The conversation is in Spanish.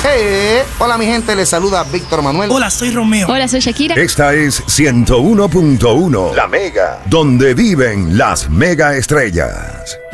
Hola mi gente, les saluda Víctor Manuel. Hola, soy Romeo. Hola, soy Shakira. Esta es 101.1, La Mega, donde viven las mega estrellas.